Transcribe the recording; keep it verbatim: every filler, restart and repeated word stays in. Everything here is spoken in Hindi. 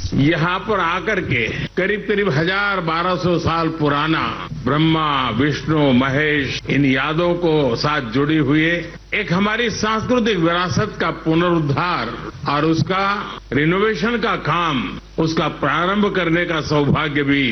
यहाँ पर आकर के करीब करीब हजार बारह सौ साल पुराना ब्रह्मा विष्णु महेश इन यादों को साथ जुड़ी हुई एक हमारी सांस्कृतिक विरासत का पुनरुद्धार और उसका रिनोवेशन का काम उसका प्रारंभ करने का सौभाग्य भी